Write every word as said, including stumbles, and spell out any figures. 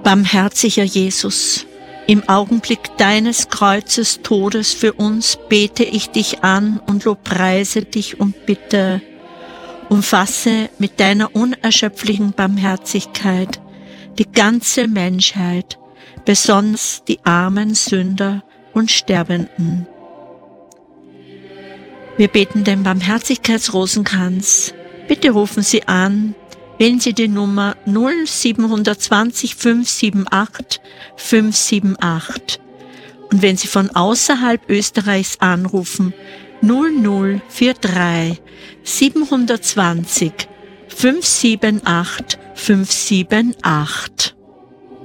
Barmherziger Jesus, im Augenblick deines Kreuzes Todes für uns bete ich dich an und lobpreise dich und bitte, umfasse mit deiner unerschöpflichen Barmherzigkeit die ganze Menschheit, besonders die armen Sünder und Sterbenden. Wir beten den Barmherzigkeitsrosenkranz. Bitte rufen Sie an, wählen Sie die Nummer null sieben zwei null fünf sieben acht fünf sieben acht. Und wenn Sie von außerhalb Österreichs anrufen, null null vier drei sieben zwei null fünf sieben acht fünf sieben acht.